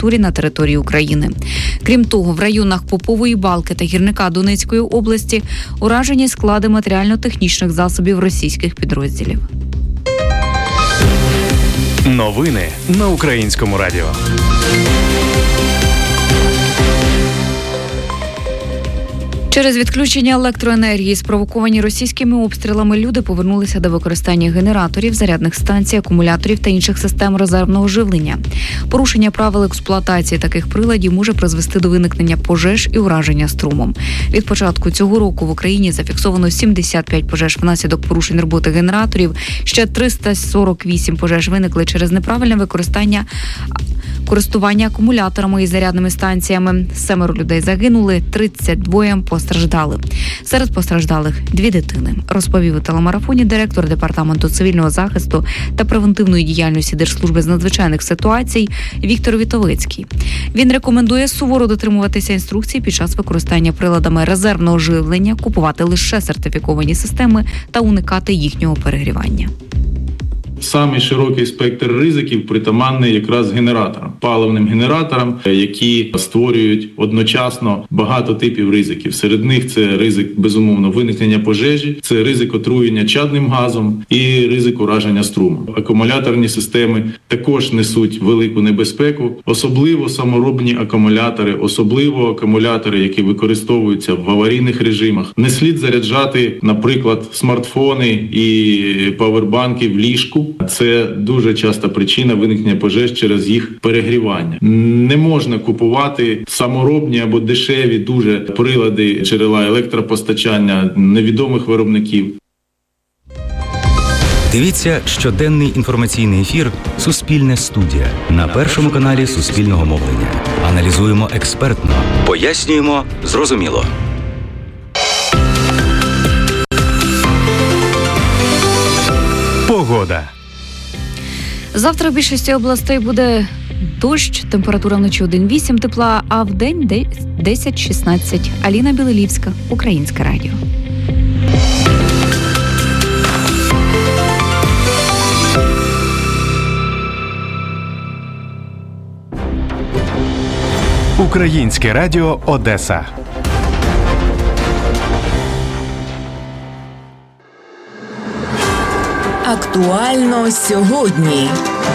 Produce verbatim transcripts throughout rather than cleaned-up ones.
інфраструктурі на території України. Крім того, в районах Попової Балки та Гірника Донецької області уражені склади матеріально-технічних засобів російських підрозділів. Новини на Українському радіо. Через відключення електроенергії, спровоковані російськими обстрілами, люди повернулися до використання генераторів, зарядних станцій, акумуляторів та інших систем резервного живлення. Порушення правил експлуатації таких приладів може призвести до виникнення пожеж і ураження струмом. Від початку цього року в Україні зафіксовано сімдесят п'ять пожеж внаслідок порушень роботи генераторів, ще триста сорок вісім пожеж виникли через неправильне використання користування акумуляторами і зарядними станціями. Семеро людей загинули, тридцять два постраждали. Серед постраждалих дві дитини, розповів у телемарафоні директор Департаменту цивільного захисту та превентивної діяльності Держслужби з надзвичайних ситуацій Віктор Вітовицький. Він рекомендує суворо дотримуватися інструкцій під час використання приладами резервного живлення, купувати лише сертифіковані системи та уникати їхнього перегрівання. Самий широкий спектр ризиків притаманний якраз генераторам, паливним генераторам, які створюють одночасно багато типів ризиків. Серед них це ризик, безумовно, виникнення пожежі, це ризик отруєння чадним газом і ризик ураження струмом. Акумуляторні системи також несуть велику небезпеку, особливо саморобні акумулятори, особливо акумулятори, які використовуються в аварійних режимах. Не слід заряджати, наприклад, смартфони і павербанки в ліжку. Це дуже часта причина виникнення пожеж через їх перегрівання. Не можна купувати саморобні або дешеві дуже прилади, джерела електропостачання невідомих виробників. Дивіться щоденний інформаційний ефір «Суспільне студія» на Першому каналі Суспільного мовлення. Аналізуємо експертно, пояснюємо зрозуміло. Погода. Завтра в більшості областей буде дощ, температура вночі один-вісім тепла, а в день десять-шістнадцять. Аліна Білилівська, Українське радіо. Українське радіо Одеса. Актуально сьогодні.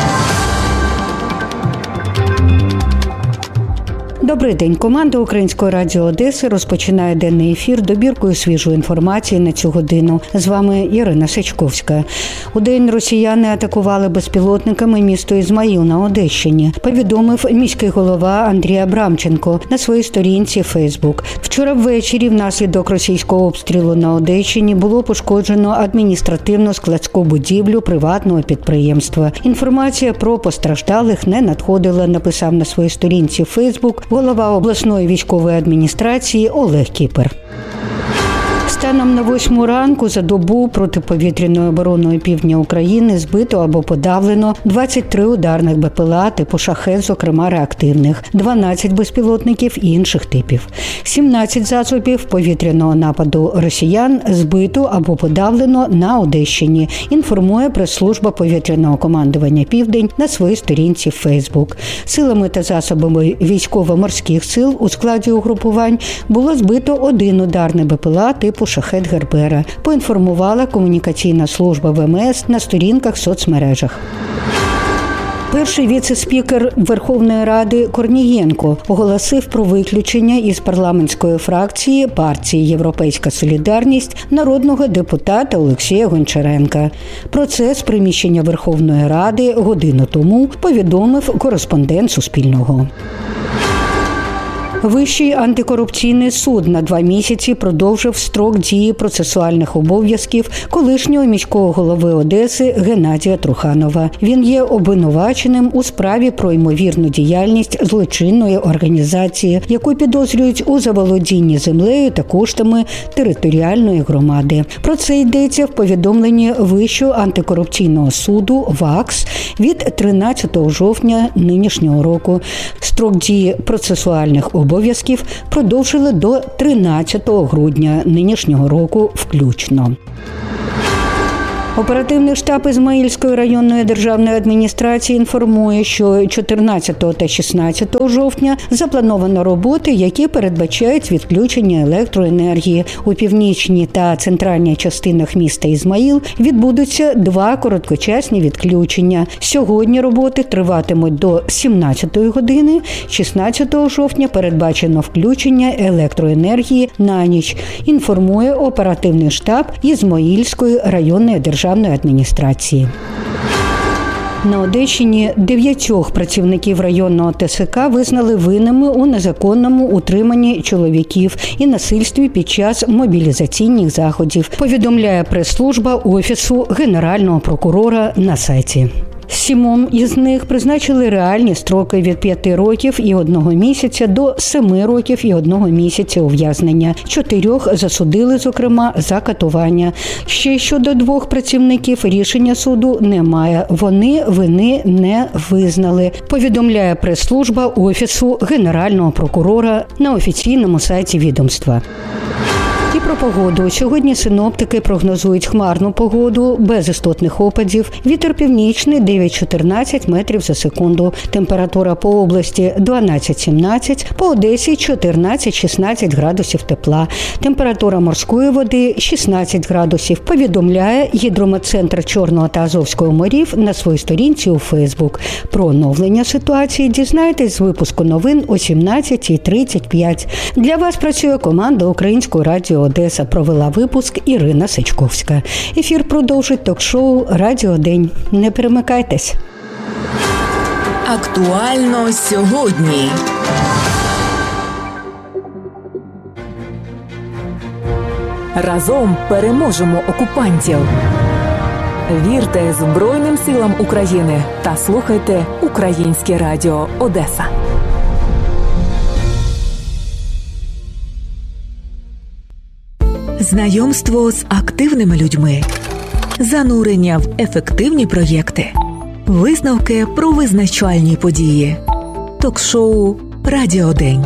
Добрий день. Команда Українського радіо Одеси розпочинає денний ефір добіркою свіжої інформації на цю годину. З вами Ірина Сичковська. У день росіяни атакували безпілотниками місто Ізмаїл на Одещині, повідомив міський голова Андрій Абрамченко на своїй сторінці Фейсбук. Вчора ввечері внаслідок російського обстрілу на Одещині було пошкоджено адміністративну складську будівлю приватного підприємства. Інформація про постраждалих не надходила, написав на своїй сторінці Фейсбук голова обласної військової адміністрації Олег Кіпер. Станом на восьму ранку за добу протиповітряною обороною півдня України збито або подавлено двадцять три ударних БПЛА типу «Шахед», зокрема реактивних, дванадцять безпілотників інших типів. сімнадцять засобів повітряного нападу росіян збито або подавлено на Одещині, інформує прес-служба повітряного командування «Південь» на своїй сторінці в Фейсбук. Силами та засобами військово-морських сил у складі угрупувань було збито один ударний БПЛА типу «Шахед Гербера», поінформувала комунікаційна служба ВМС на сторінках в соцмережах. Перший віце-спікер Верховної Ради Корнієнко оголосив про виключення із парламентської фракції партії «Європейська солідарність» народного депутата Олексія Гончаренка. Про це з приміщення Верховної Ради годину тому повідомив кореспондент Суспільного. Вищий антикорупційний суд на два місяці продовжив строк дії процесуальних обов'язків колишнього міського голови Одеси Геннадія Труханова. Він є обвинуваченим у справі про ймовірну діяльність злочинної організації, яку підозрюють у заволодінні землею та коштами територіальної громади. Про це йдеться в повідомленні Вищого антикорупційного суду ВАКС від тринадцятого жовтня нинішнього року. Строк дії процесуальних обов'язків обов'язків продовжили до тринадцятого грудня нинішнього року включно. Оперативний штаб Ізмаїльської районної державної адміністрації інформує, що чотирнадцятого та шістнадцятого жовтня заплановано роботи, які передбачають відключення електроенергії. У північній та центральній частинах міста Ізмаїл відбудуться два короткочасні відключення. Сьогодні роботи триватимуть до сімнадцятої години. шістнадцятого жовтня передбачено включення електроенергії на ніч, інформує оперативний штаб Ізмаїльської районної державної адміністрації. На Одещині дев'ятьох працівників районного Те Се Ка визнали винними у незаконному утриманні чоловіків і насильстві під час мобілізаційних заходів, повідомляє прес-служба Офісу Генерального прокурора на сайті. Сімом із них призначили реальні строки від п'яти років і одного місяця до семи років і одного місяця ув'язнення. Чотирьох засудили, зокрема, за катування. Ще щодо двох працівників рішення суду немає. Вони вини не визнали, повідомляє прес-служба Офісу Генерального прокурора на офіційному сайті відомства. І про погоду. Сьогодні синоптики прогнозують хмарну погоду, без істотних опадів. Вітер північний дев'ять-чотирнадцять метрів за секунду. Температура по області дванадцять-сімнадцять, по Одесі чотирнадцять-шістнадцять градусів тепла. Температура морської води шістнадцять градусів, повідомляє Гідрометцентр Чорного та Азовського морів на своїй сторінці у Фейсбук. Про оновлення ситуації дізнайтесь з випуску новин о сімнадцять тридцять п'ять. Для вас працює команда Української радіо Одеса. Провела випуск Ірина Сичковська. Ефір продовжить ток-шоу «Радіо День». Не перемикайтесь. Актуально сьогодні. Разом переможемо окупантів. Вірте Збройним силам України та слухайте Українське радіо Одеса. Знайомство з активними людьми, занурення в ефективні проєкти, висновки про визначальні події. Ток-шоу «Радіо День».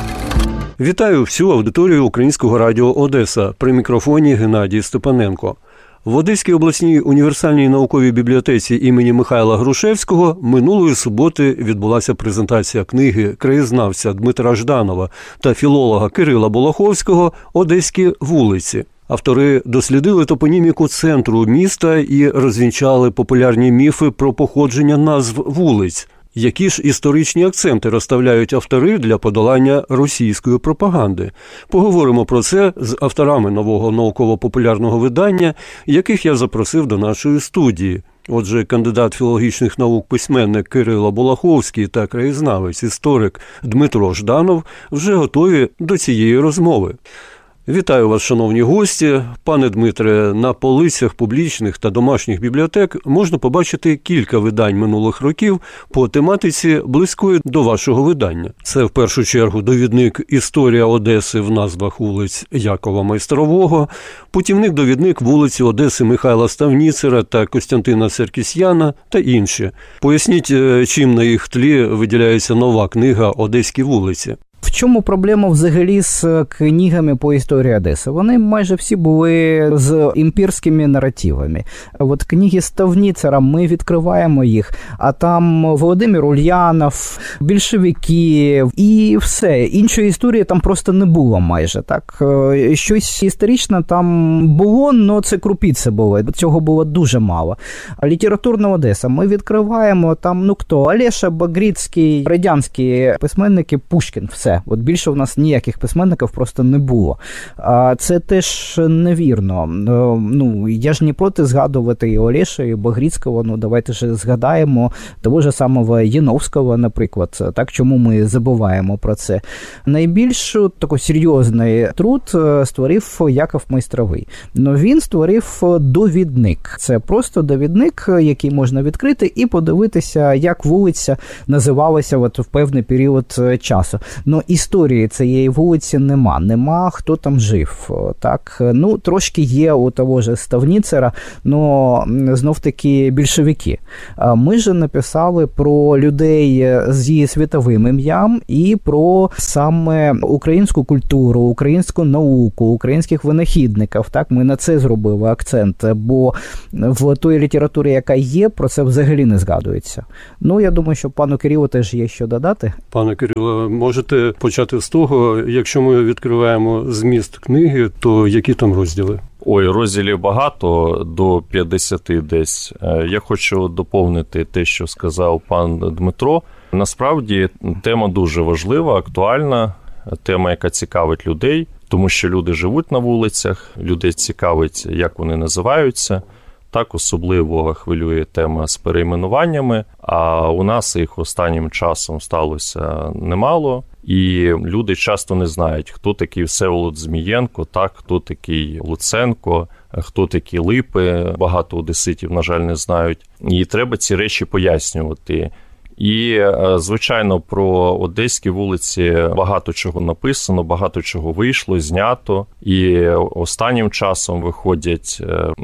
Вітаю всю аудиторію Українського радіо Одеса. При мікрофоні Геннадій Степаненко. В Одеській обласній універсальній науковій бібліотеці імені Михайла Грушевського минулої суботи відбулася презентація книги краєзнавця Дмитра Жданова та філолога Кирила Болоховського «Одеські вулиці». Автори дослідили топоніміку центру міста і розвінчали популярні міфи про походження назв вулиць. Які ж історичні акценти розставляють автори для подолання російської пропаганди? Поговоримо про це з авторами нового науково-популярного видання, яких я запросив до нашої студії. Отже, кандидат філологічних наук, письменник Кирило Болоховський та краєзнавець, історик Дмитро Жданов вже готові до цієї розмови. Вітаю вас, шановні гості. Пане Дмитре, на полицях публічних та домашніх бібліотек можна побачити кілька видань минулих років по тематиці близької до вашого видання. Це, в першу чергу, довідник «Історія Одеси в назвах вулиць Якова Майстрового», путівник-довідник вулиці Одеси Михайла Ставніцера та Костянтина Серкісьяна та інші. Поясніть, чим на їх тлі виділяється нова книга «Одеські вулиці». В чому проблема взагалі з книгами по історії Одеси? Вони майже всі були з імперськими наративами. От книги Ставніцера, ми відкриваємо їх, а там Володимир Ульянов, більшовики і все. Іншої історії там просто не було майже. Так? Щось історичне там було, але це крупиці було. Цього було дуже мало. Літературна Одеса. Ми відкриваємо там, ну хто? Олеша Багрицький, радянські письменники, Пушкін, все. От більше в нас ніяких письменників просто не було. А це теж невірно. Ну, я ж не проти згадувати і Олеша, і Багрицького, ну давайте ж згадаємо того ж самого Яновського, наприклад. Так, чому ми забуваємо про це? Найбільш такий серйозний труд створив Яков Майстровий. Но він створив довідник. Це просто довідник, який можна відкрити і подивитися, як вулиця називалася от в певний період часу. Ну, історії цієї вулиці нема. Нема, хто там жив. Так? Ну, трошки є у того ж Ставніцера, но знов-таки більшовики. Ми ж написали про людей зі світовим ім'ям і про саме українську культуру, українську науку, українських винахідників. Так? Ми на це зробили акцент, бо в той літературі, яка є, про це взагалі не згадується. Ну, я думаю, що пану Кирилу теж є що додати. Пане Кирило, можете почати з того, якщо ми відкриваємо зміст книги, то які там розділи? Ой, розділів багато, до п'ятдесяти десь. Я хочу доповнити те, що сказав пан Дмитро. Насправді, тема дуже важлива, актуальна, тема, яка цікавить людей, тому що люди живуть на вулицях, людей цікавить, як вони називаються. Так, особливо хвилює тема з перейменуваннями, а у нас їх останнім часом сталося немало. І люди часто не знають, хто такий Всеволод Змієнко, так, хто такий Луценко, хто такі Липи. Багато одеситів, на жаль, не знають. І треба ці речі пояснювати. І, звичайно, про одеські вулиці багато чого написано, багато чого вийшло, знято. І останнім часом виходять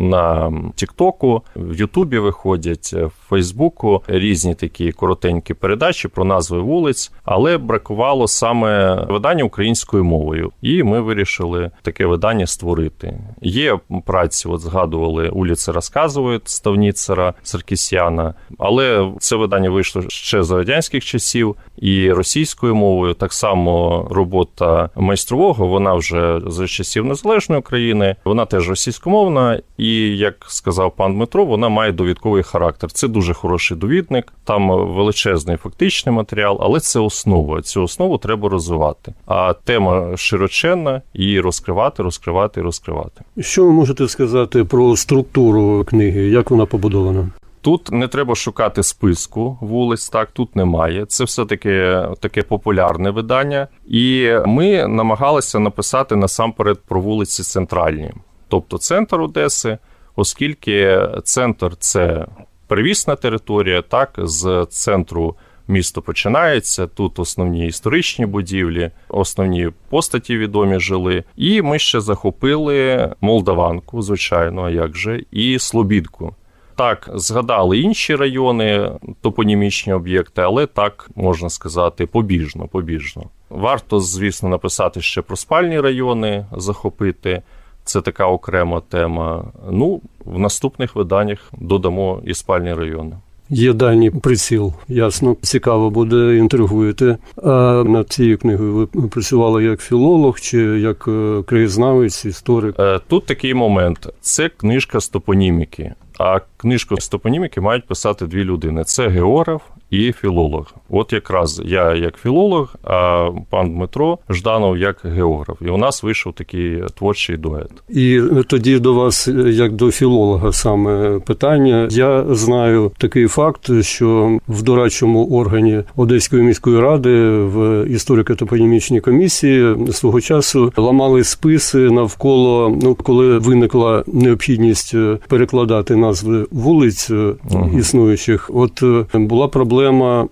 на Тік-Току, в Ютубі виходять, в Фейсбуку різні такі коротенькі передачі про назви вулиць, але бракувало саме видання українською мовою. І ми вирішили таке видання створити. Є праці, от згадували, «Улиці розказують» Ставніцера, Саркісяна, але це видання вийшло ще за радянських часів і російською мовою. Так само робота майстрового, вона вже за часів Незалежної України, вона теж російськомовна і, як сказав пан Дмитро, вона має довідковий характер. Це дуже хороший довідник, там величезний фактичний матеріал, але це основа. Цю основу треба розвивати. А тема широченна, її розкривати, розкривати і розкривати. Що ви можете сказати про структуру книги, як вона побудована? Тут не треба шукати списку вулиць, так, тут немає. Це все-таки таке популярне видання. І ми намагалися написати насамперед про вулиці центральні. Тобто центр Одеси, оскільки центр – це первісна територія, так, з центру місто починається, тут основні історичні будівлі, основні постаті відомі жили. І ми ще захопили Молдаванку, звичайно, а як же, і Слобідку. Так, згадали інші райони, топонімічні об'єкти, але так, можна сказати, побіжно, побіжно. Варто, звісно, написати ще про спальні райони, захопити. Це така окрема тема. Ну, в наступних виданнях додамо і спальні райони. Є дальній приціл, ясно, цікаво буде, інтригуєте. А над цією книгою ви працювали як філолог чи як краєзнавець, історик? Тут такий момент. Це книжка з топоніміки. А книжку з топоніміки мають писати дві людини. Це географ і філолог. От якраз я як філолог, а пан Дмитро Жданов як географ. І у нас вийшов такий творчий дует. І тоді до вас, як до філолога, саме питання. Я знаю такий факт, що в дорадчому органі Одеської міської ради в історико-топонімічній комісії свого часу ламали списи навколо, ну, коли виникла необхідність перекладати назви вулиць uh-huh. існуючих. От була проблема,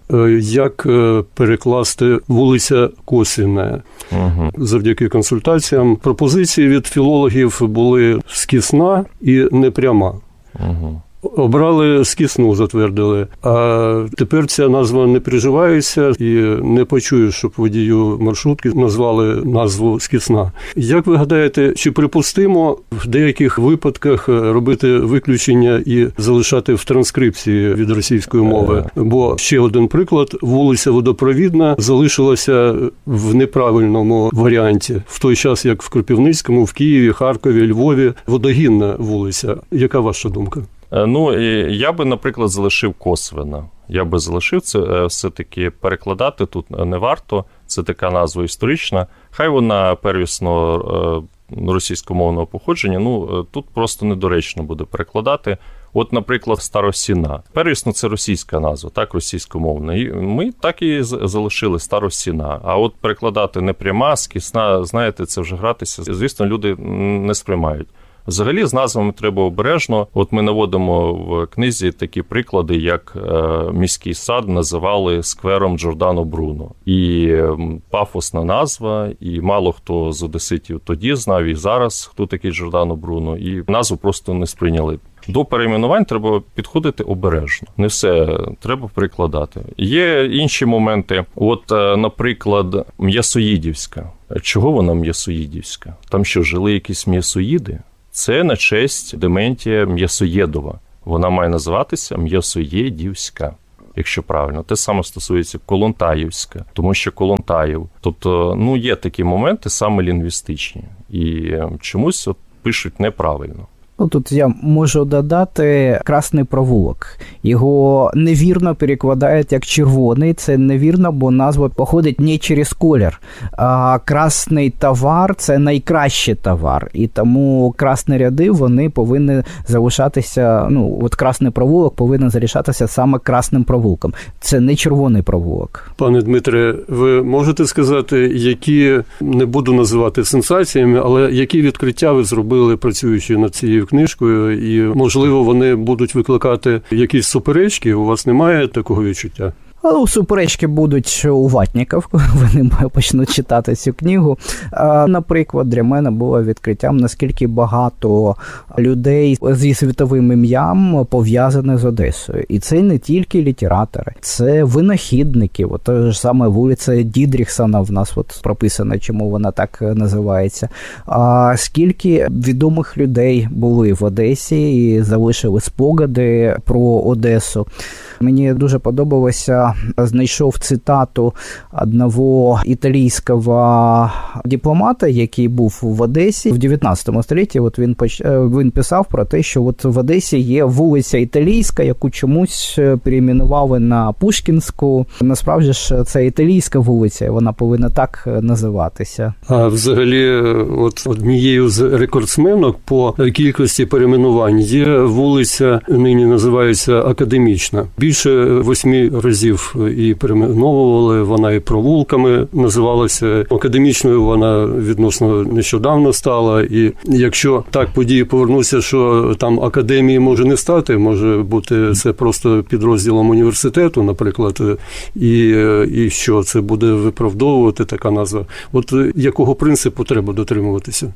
як перекласти вулиця Косине. Uh-huh. Завдяки консультаціям пропозиції від філологів були скісна і непряма. Uh-huh. Обрали скісну, затвердили. А тепер ця назва не приживається і не почую, щоб водію маршрутки назвали назву скісна. Як ви гадаєте, чи припустимо в деяких випадках робити виключення і залишати в транскрипції від російської мови? Бо ще один приклад, вулиця Водопровідна залишилася в неправильному варіанті. В той час, як в Кропивницькому, в Києві, Харкові, Львові, Водогінна вулиця. Яка ваша думка? Ну, я би, наприклад, залишив Косвина. Я би залишив це, все-таки перекладати тут не варто. Це така назва історична. Хай вона первісно російськомовного походження, ну, тут просто недоречно буде перекладати. От, наприклад, Старосіна. Первісно це російська назва, так, російськомовна. І ми так і залишили Старосіна. А от перекладати непряма, скісна, знаєте, це вже гратися. Звісно, люди не сприймають. Взагалі з назвами треба обережно. От ми наводимо в книзі такі приклади, як міський сад називали сквером Джордано Бруно. І пафосна назва, і мало хто з одеситів тоді знав, і зараз, хто такий Джордано Бруно, і назву просто не сприйняли. До перейменувань треба підходити обережно. Не все треба перекладати. Є інші моменти. От, наприклад, М'ясоїдівська. Чого вона М'ясоїдівська? Там що, жили якісь м'ясоїди? Це на честь Дементія М'ясоєдова. Вона має називатися М'ясоєдівська, якщо правильно. Те саме стосується Колонтаївська, тому що Колонтаїв. Тобто, ну, є такі моменти саме лінгвістичні. І чомусь от пишуть неправильно. Ну, тут я можу додати Красний провулок. Його невірно перекладають як червоний. Це невірно, бо назва походить не через колір. А красний товар – це найкращий товар. І тому красні ряди, вони повинні залишатися, ну, от Красний провулок повинен залишатися саме Красним провулком. Це не червоний провулок. Пане Дмитре, ви можете сказати, які, не буду називати сенсаціями, але які відкриття ви зробили, працюючи над цією книжкою, і, можливо, вони будуть викликати якісь суперечки? У вас немає такого відчуття? Ну, суперечки будуть у ватників, коли вони почнуть читати цю книгу. Наприклад, для мене було відкриттям, наскільки багато людей зі світовим ім'ям пов'язані з Одесою. І це не тільки літератори, це винахідники. От та ж саме вулиця Дідріхсона в нас от прописана, чому вона так називається. А скільки відомих людей були в Одесі і залишили спогади про Одесу. Мені дуже подобалося, знайшов цитату одного італійського дипломата, який був в Одесі в дев'ятнадцятому столітті. От він, поч... він писав про те, що от в Одесі є вулиця Італійська, яку чомусь перейменували на Пушкінську. Насправді ж це італійська вулиця, вона повинна так називатися. А взагалі, от однією з рекордсменок по кількості перейменувань є вулиця, нині називається Академічна. Більше восьми разів і перейменовували, вона і провулками називалася. Академічною вона відносно нещодавно стала. І якщо так події повернуться, що там академії може не стати, може бути це просто підрозділом університету, наприклад, і, і що це буде виправдовувати така назва. От якого принципу треба дотримуватися?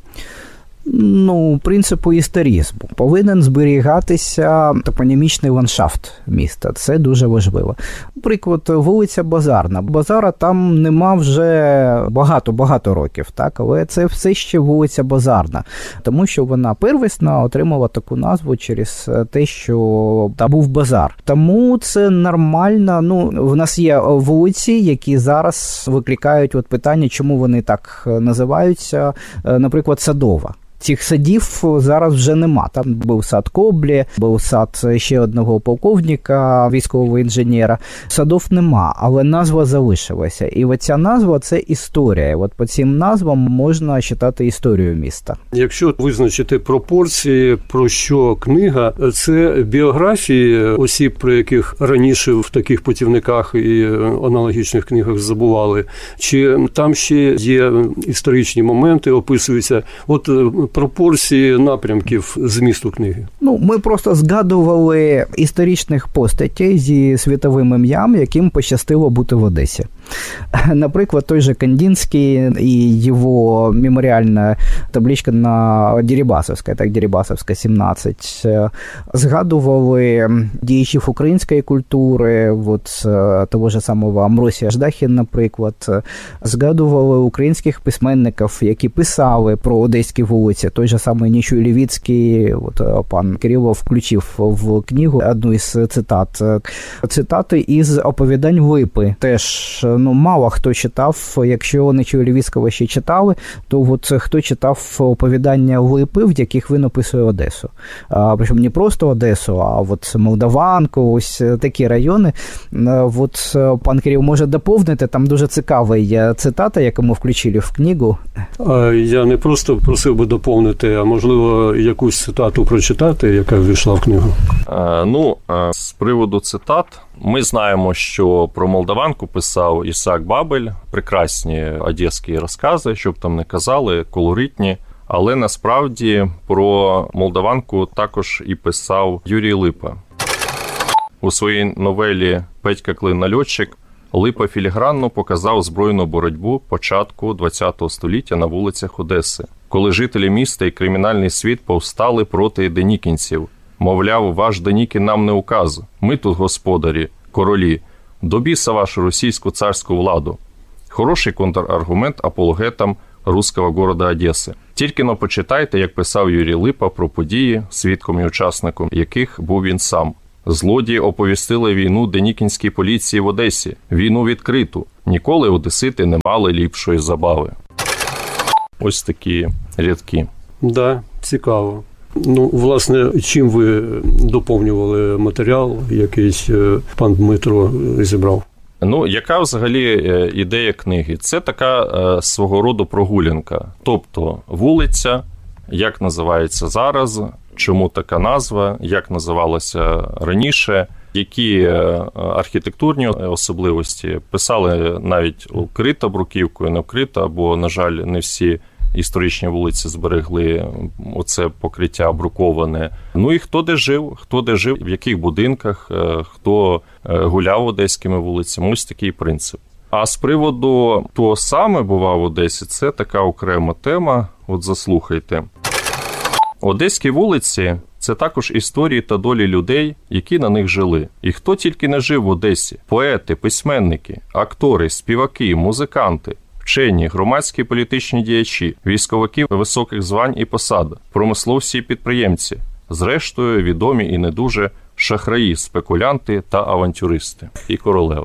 Ну, принципу історизму. Повинен зберігатися топонімічний ландшафт міста. Це дуже важливо. Наприклад, вулиця Базарна. Базара там нема вже багато-багато років, так? Але це все ще вулиця Базарна. Тому що вона первісно отримала таку назву через те, що там був базар. Тому це нормально. Ну, в нас є вулиці, які зараз викликають от питання, чому вони так називаються. Наприклад, Садова. Цих садів зараз вже нема. Там був сад Коблі, був сад ще одного полковника, військового інженера. Садов нема, але назва залишилася. І оця назва – це історія. От по цим назвам можна читати історію міста. Якщо визначити пропорції, про що книга, це біографії осіб, про яких раніше в таких путівниках і аналогічних книгах забували, чи там ще є історичні моменти, описуються. От пропорції напрямків змісту книги? Ну, ми просто згадували історичних постатей зі світовим ім'ям, яким пощастило бути в Одесі. Наприклад, той же Кандинський і його меморіальна табличка на Дерибасовська, так, Дерибасовська, сімнадцять. Згадували діячів української культури, от того ж самого Амросія Ждахін, наприклад. Згадували українських письменників, які писали про одеські вулиці. Той же самий Нічуй Лівіцький, от пан Кирилов включив в книгу одну із цитат. Цитати із оповідань Липи. Теж, ну, мало хто читав, якщо Нічуя Лівіцького ще читали, то от хто читав оповідання Липи, в яких він описує Одесу. А, причому не просто Одесу, а от Молдаванку, ось такі райони. От пан Кирил може доповнити, там дуже цікава є цитата, яку ми включили в книгу. Я не просто просив би доповнити, а можливо якусь цитату прочитати, яка ввійшла в книгу? А, ну, з приводу цитат, ми знаємо, що про Молдаванку писав Ісаак Бабель, прекрасні одеські розкази, щоб там не казали, колоритні. Але насправді про Молдаванку також і писав Юрій Липа. У своїй новелі «Петька Клин-нальотчик» Липа філігранно показав збройну боротьбу початку ХХ століття на вулицях Одеси, коли жителі міста і кримінальний світ повстали проти денікінців. Мовляв, ваш Денікін нам не указ, ми тут господарі, королі, до біса вашу російську царську владу. Хороший контраргумент апологетам руського города Одеси. Тільки но почитайте, як писав Юрій Липа про події, свідком і учасником яких був він сам. Злодії оповістили війну денікінській поліції в Одесі. Війну відкриту. Ніколи одесити не мали ліпшої забави. Ось такі рядки. Да, цікаво. Ну, власне, чим ви доповнювали матеріал, якийсь пан Дмитро зібрав? Ну, яка взагалі ідея книги? Це така е, свого роду прогулянка. Тобто вулиця, як називається зараз, чому така назва, як називалася раніше, які архітектурні особливості. Писали навіть вкрита бруківкою, не вкрита, бо, на жаль, не всі історичні вулиці зберегли оце покриття бруковане. Ну і хто де жив, хто де жив, в яких будинках, хто гуляв одеськими вулицями. Ось такий принцип. А з приводу того саме бував в Одесі, це така окрема тема. От заслухайте. Одеські вулиці – це також історії та долі людей, які на них жили. І хто тільки не жив в Одесі – поети, письменники, актори, співаки, музиканти, вчені, громадські політичні діячі, військовики високих звань і посад, промисловці і підприємці, зрештою відомі і не дуже шахраї, спекулянти та авантюристи. І королева.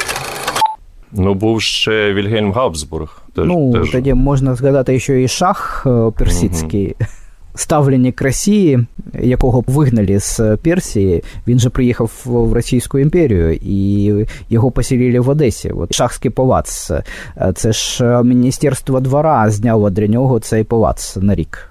Ну, був ще Вільгельм Габсбург. Теж, ну, теж. Тоді можна згадати, що і шах персидський, угу. ставленник Росії, якого вигнали з Персії, він же приїхав в Російську імперію, і його поселили в Одесі. От шахський палац. Це ж Міністерство двора зняло для нього цей палац на рік.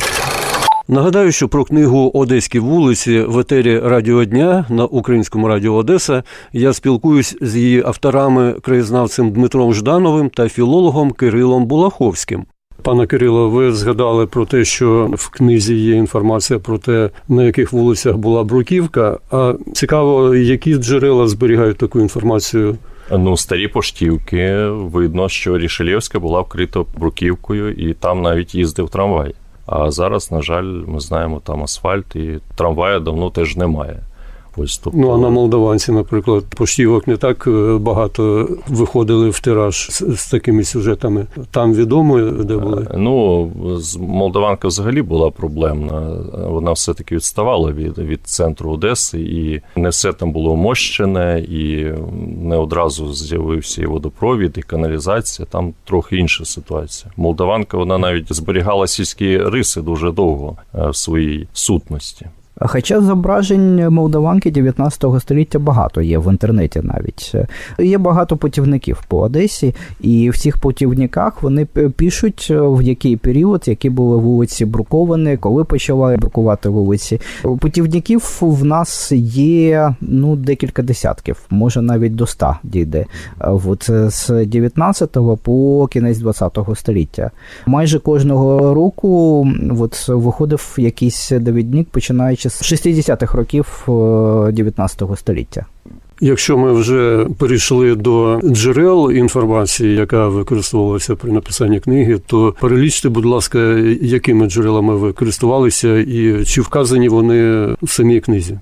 Нагадаю, що про книгу «Одеські вулиці» в етері «Радіо Дня» на Українському радіо Одеса я спілкуюсь з її авторами, краєзнавцем Дмитром Ждановим та філологом Кирилом Булаховським. Пане Кирило, ви згадали про те, що в книзі є інформація про те, на яких вулицях була бруківка. А цікаво, які джерела зберігають таку інформацію? Ну, старі поштівки. Видно, що Рішельєвська була вкрита бруківкою, і там навіть їздив трамвай. А зараз, на жаль, ми знаємо, там асфальт, і трамвая давно теж немає. Ось, тобто... Ну, а на Молдаванці, наприклад, поштівок не так багато виходили в тираж з, з такими сюжетами. Там відомо, де були? Ну, Молдаванка взагалі була проблемна. Вона все-таки відставала від, від центру Одеси, і не все там було мощене, і не одразу з'явився і водопровід, і каналізація. Там трохи інша ситуація. Молдаванка, вона навіть зберігала сільські риси дуже довго в своїй сутності. Хоча зображень Молдаванки дев'ятнадцятого століття багато є в інтернеті навіть. Є багато путівників по Одесі, і в цих путівниках вони пишуть, в який період, які були вулиці бруковані, коли почали брукувати вулиці. Путівників в нас є, ну, декілька десятків, може навіть до ста дійде. От з дев'ятнадцятого по кінець двадцятого століття. Майже кожного року от, виходив якийсь довідник, починаючи з шістдесятих років дев'ятнадцятого століття. Якщо ми вже перейшли до джерел інформації, яка використовувалася при написанні книги, то перелічте, будь ласка, якими джерелами ви користувалися і чи вказані вони в самій книзі?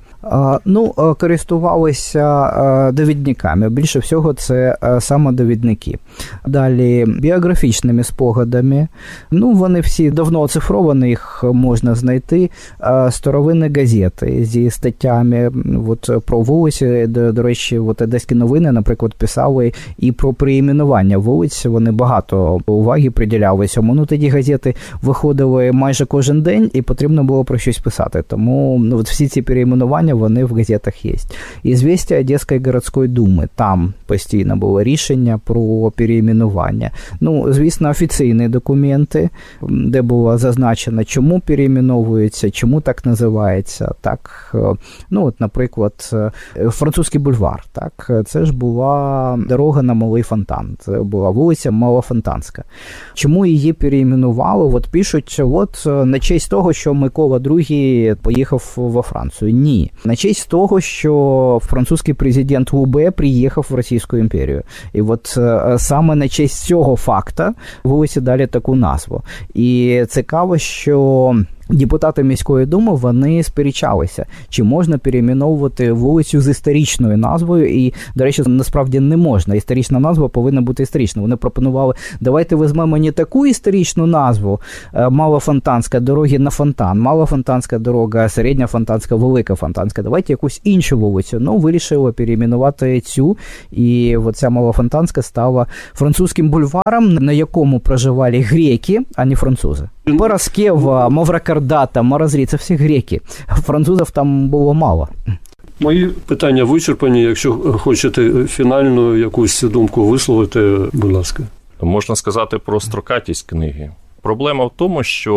Ну, користувалися довідниками. Більше всього це саме довідники. Далі біографічними спогадами. Ну, вони всі давно оцифровані, їх можна знайти. Старовинні газети зі статтями от, про вулиці. До, до речі, от Одеські новини, наприклад, писали і про переіменування вулиць. Вони багато уваги приділяли цьому. Ну, тоді газети виходили майже кожен день і потрібно було про щось писати. Тому ну, от всі ці переіменування перейменування, вони в газетах є. «Ізвістя Одеської городської думи», там постійно було рішення про перейменування. Ну, звісно, офіційні документи, де було зазначено, чому перейменовується, чому так називається. Так, ну, от, наприклад, Французький бульвар, так, це ж була дорога на Малий Фонтан, це була вулиця Малофонтанська. Чому її перейменували? От пишуть, от на честь того, що Микола другий поїхав во Францію. Ні. На честь того, що французький президент Лубе приїхав в Російську імперію. І от саме на честь цього факта вулиці дали таку назву. І цікаво, що депутати міської думи, вони сперечалися, чи можна перейменовувати вулицю з історичною назвою, і, до речі, насправді не можна. Історична назва повинна бути історична. Вони пропонували, давайте візьмемо не таку історичну назву, Малофонтанська, дороги на Фонтан, Малофонтанська дорога, Середня Фонтанська, Велика Фонтанська, давайте якусь іншу вулицю. Ну, вирішили перейменувати цю, і оця Малофонтанська стала французьким бульваром, на якому проживали греки, а не французи. Параскева, Маврокардата, Морозрі – це всі греки. Французів там було мало. Мої питання вичерпані. Якщо хочете фінальну якусь думку висловити, будь ласка. Можна сказати про строкатість книги. Проблема в тому, що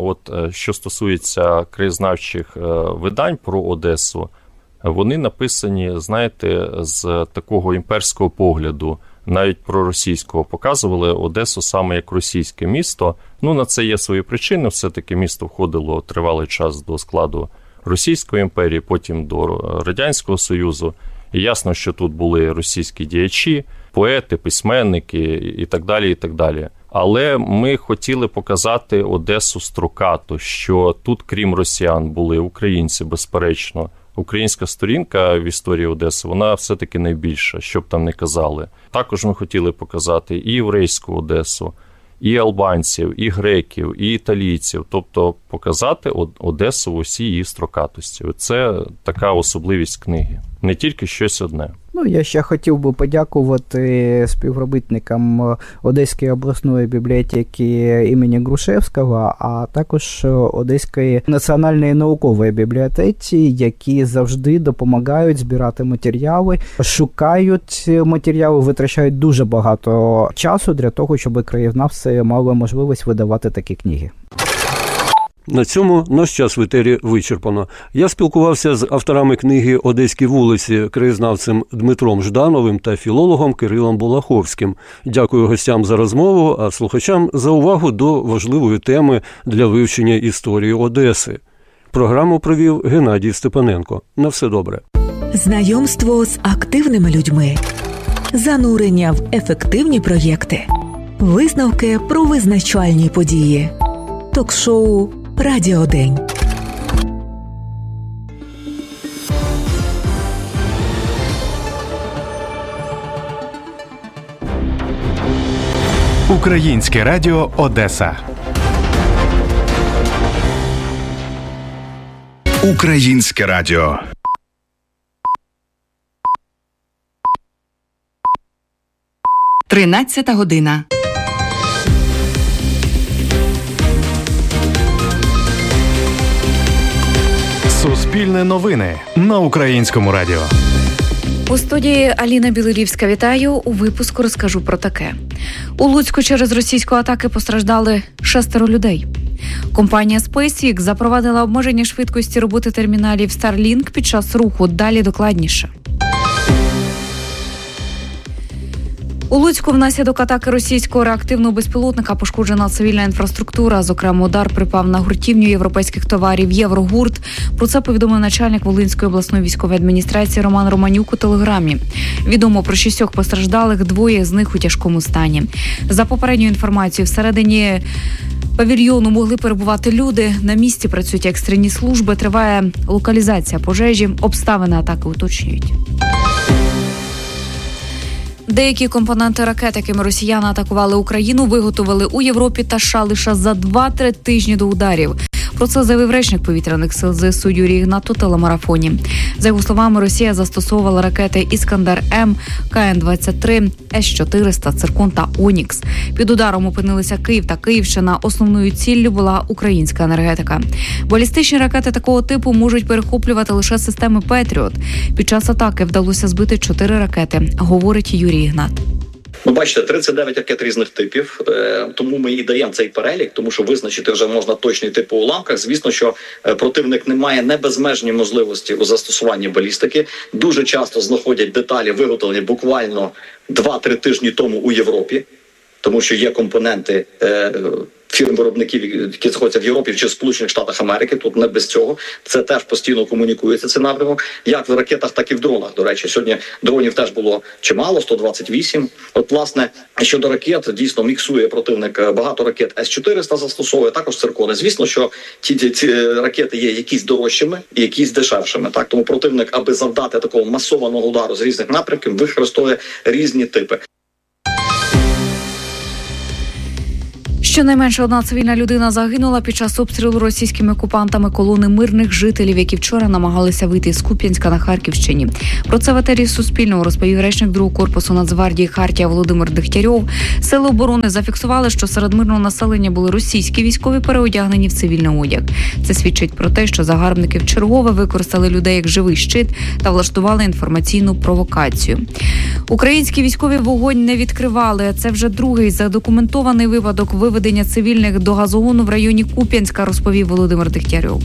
от що стосується краєзнавчих видань про Одесу, вони написані, знаєте, з такого імперського погляду. Навіть проросійського показували Одесу саме як російське місто. Ну, на це є свої причини. Все-таки місто входило тривалий час до складу Російської імперії, потім до Радянського Союзу. І ясно, що тут були російські діячі, поети, письменники і так далі, і так далі. Але ми хотіли показати Одесу строкато, що тут, крім росіян, були українці, безперечно. Українська сторінка в історії Одеси, вона все-таки найбільша, що б там не казали. Також ми хотіли показати і єврейську Одесу, і албанців, і греків, і італійців. Тобто показати Одесу в усій її строкатості. Це така особливість книги. Не тільки щось одне. Ну, я ще хотів би подякувати співробітникам Одеської обласної бібліотеки імені Грушевського, а також Одеської національної наукової бібліотеці, які завжди допомагають збирати матеріали, шукають матеріали, витрачають дуже багато часу для того, щоб краєзнавці мали можливість видавати такі книги. На цьому наш час в етері вичерпано. Я спілкувався з авторами книги «Одеські вулиці», краєзнавцем Дмитром Ждановим та філологом Кирилом Булаховським. Дякую гостям за розмову, а слухачам за увагу до важливої теми для вивчення історії Одеси. Програму провів Геннадій Степаненко. На все добре. Знайомство з активними людьми. Занурення в ефективні проєкти. Висновки про визначальні події. Ток-шоу «Радіодень». Українське радіо Одеса. Українське радіо. Тринадцята година. Суспільне новини на Українському радіо. У студії Аліна Білорівська. Вітаю. У випуску розкажу про таке. У Луцьку через російську атаки постраждали шестеро людей. Компанія SpaceX запровадила обмеження швидкості роботи терміналів Starlink під час руху. Далі докладніше. У Луцьку внаслідок атаки російського реактивного безпілотника пошкоджена цивільна інфраструктура. Зокрема, удар припав на гуртівню європейських товарів «Єврогурт». Про це повідомив начальник Волинської обласної військової адміністрації Роман Романюк у Телеграмі. Відомо про шістьох постраждалих, двоє з них у тяжкому стані. За попередньою інформацією, всередині павільйону могли перебувати люди. На місці працюють екстрені служби, триває локалізація пожежі, обставини атаки уточнюють. Деякі компоненти ракет, якими росіяни атакували Україну, виготовили у Європі та США лише за два-три тижні до ударів. Про це заявив речник повітряних сил ЗСУ Юрій Ігнат у телемарафоні. За його словами, Росія застосовувала ракети «Іскандер-М», Ка Ен двадцять три, С чотириста, «Циркон» та «Онікс». Під ударом опинилися Київ та Київщина. Основною ціллю була українська енергетика. Балістичні ракети такого типу можуть перехоплювати лише системи «Петріот». Під час атаки вдалося збити чотири ракети, говорить Юрій Ігнат. Ви бачите, тридцять дев'ять ракет різних типів, тому ми і даємо цей перелік, тому що визначити вже можна точний тип по уламках. Звісно, що противник не має не безмежні можливості у застосуванні балістики. Дуже часто знаходять деталі, виготовлені буквально два-три тижні тому у Європі, тому що є компоненти фірм-виробників, які знаходяться в Європі чи в Сполучених Штатах Америки. Тут не без цього. Це теж постійно комунікується, цей напрямок. Як в ракетах, так і в дронах. До речі, сьогодні дронів теж було чимало, сто двадцять вісім. От, власне, щодо ракет, дійсно міксує противник багато ракет. С чотириста застосовує, також циркони. Звісно, що ці, ці, ці ракети є якісь дорожчими і якісь дешевшими. Так? Тому противник, аби завдати такого масованого удару з різних напрямків, використовує різні типи. Щонайменше одна цивільна людина загинула під час обстрілу російськими окупантами колони мирних жителів, які вчора намагалися вийти з Куп'янська на Харківщині. Про це в етері Суспільного розповів речник другого корпусу Нацгвардії «Хартія» Володимир Дегтярьов. Сили оборони зафіксували, що серед мирного населення були російські військові, переодягнені в цивільний одяг. Це свідчить про те, що загарбники вчергове використали людей як живий щит та влаштували інформаційну провокацію. Українські військові вогонь не відкривали. Це вже другий задокументований випадок виведення цивільних до газогону в районі Куп'янська, розповів Володимир Дегтярьов.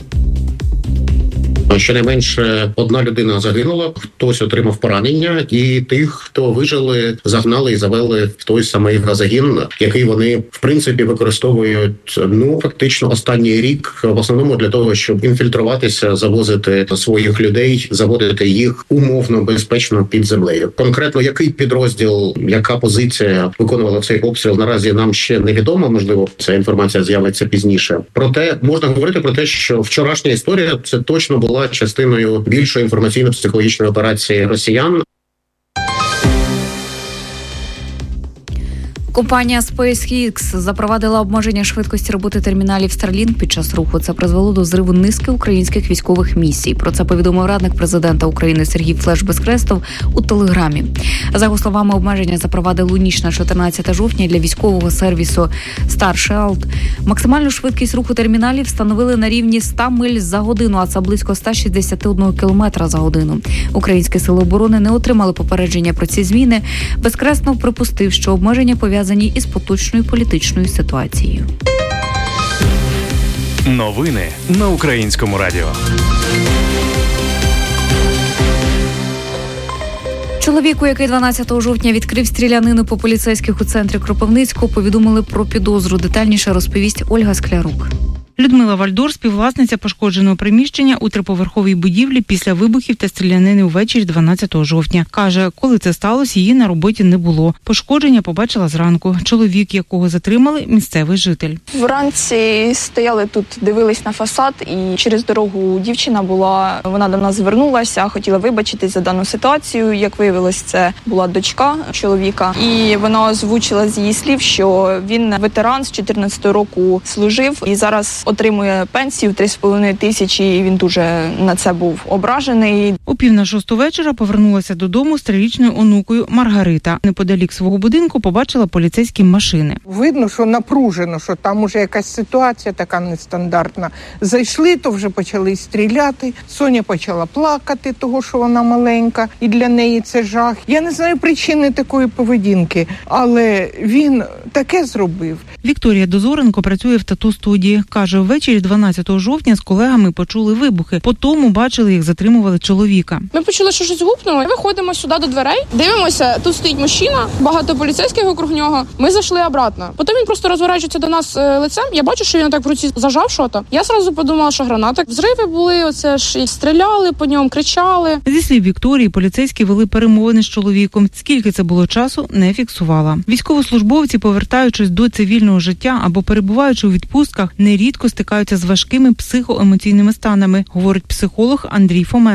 Щонайменше одна людина загинула, хтось отримав поранення, і тих, хто вижили, загнали і завели в той самий газогін, який вони, в принципі, використовують, ну, фактично останній рік, в основному для того, щоб інфільтруватися, завозити своїх людей, заводити їх умовно безпечно під землею. Конкретно, який підрозділ, яка позиція виконувала цей обстріл, наразі нам ще невідомо, можливо, ця інформація з'явиться пізніше. Проте можна говорити про те, що вчорашня історія – це точно була частиною більшої інформаційно-психологічної операції росіян. Компанія SpaceX запровадила обмеження швидкості роботи терміналів Starlink під час руху. Це призвело до зриву низки українських військових місій. Про це повідомив радник президента України Сергій Флеш-Безкрестов у Телеграмі. За його словами, обмеження запровадили у ніч на чотирнадцяте жовтня для військового сервісу Starsheld. Максимальну швидкість руху терміналів встановили на рівні сто миль за годину, а це близько сто шістдесят один кілометра за годину. Українські сили оборони не отримали попередження про ці зміни. Безкрестов припустив, що обмеження пов'язані із поточною політичною ситуацією. Новини на Українському радіо. Чоловіку, який дванадцятого жовтня відкрив стрілянину по поліцейських у центрі Кропивницького, повідомили про підозру. Детальніше розповість Ольга Склярук. Людмила Вальдор – співвласниця пошкодженого приміщення у триповерховій будівлі після вибухів та стрілянини увечері дванадцятого жовтня. Каже, коли це сталося, її на роботі не було. Пошкодження побачила зранку. Чоловік, якого затримали, місцевий житель. Вранці стояли тут, дивились на фасад, і через дорогу дівчина була, вона до нас звернулася, хотіла вибачитись за дану ситуацію. Як виявилось, це була дочка чоловіка. І вона озвучила з її слів, що він ветеран, з чотирнадцятого року служив і зараз отримує пенсію три з половиною тисячі, і він дуже на це був ображений. У пів на шосту вечора повернулася додому з трирічною онукою Маргарита. Неподалік свого будинку побачила поліцейські машини. Видно, що напружено, що там уже якась ситуація така нестандартна. Зайшли, то вже почали стріляти. Соня почала плакати, того, що вона маленька, і для неї це жах. Я не знаю причини такої поведінки, але він таке зробив. Вікторія Дозоренко працює в тату-студії. Каже, ввечері дванадцятого жовтня з колегами почули вибухи. Потім бачили, як затримували чоловіка. Ми почули, що щось гупнуло. Ми виходимо сюди до дверей, дивимося, тут стоїть мужчина, багато поліцейських округ нього. Ми зайшли обратно. Потім він просто розворачується до нас лицем. Я бачу, що він так в руці зажав щось. Я одразу подумала, що граната. Взриви були, оце ж і стріляли по ньому, кричали. Зі слів Вікторії, поліцейські вели перемовини з чоловіком. Скільки це було часу, не фіксувала. Військовослужбовці, повертаючись до цивільного життя або перебуваючи у відпустках, нерідко стикаються з важкими психоемоційними станами, говорить психолог Андрій Фоменко.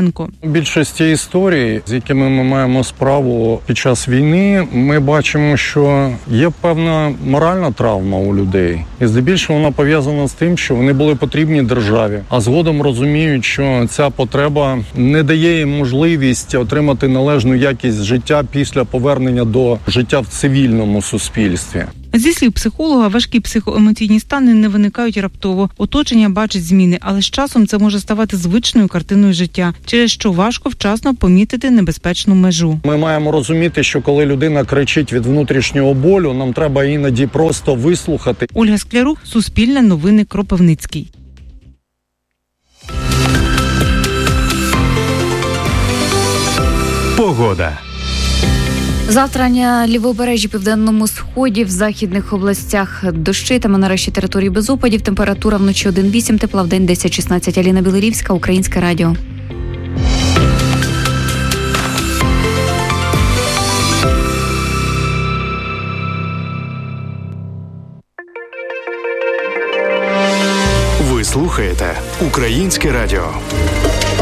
більшості історій, з якими ми маємо справу під час війни, ми бачимо, що є певна моральна травма у людей. І здебільшого вона пов'язана з тим, що вони були потрібні державі, а згодом розуміють, що ця потреба не дає їм можливість отримати належну якість життя після повернення до життя в цивільному суспільстві. Зі слів психолога, важкі психоемоційні стани не виникають раптово. Оточення бачить зміни, але з часом це може ставати звичною картиною життя, через що важко вчасно помітити небезпечну межу. Ми маємо розуміти, що коли людина кричить від внутрішнього болю, нам треба іноді просто вислухати. Ольга Склярук, Суспільне новини, Кропивницький. Погода. Завтра на лівобережжі, південному сході, в західних областях дощі, там нарешті території без опадів. Температура вночі один вісім, тепла в день десять шістнадцять. Аліна Білорівська, Українське радіо. Ви слухаєте Українське радіо.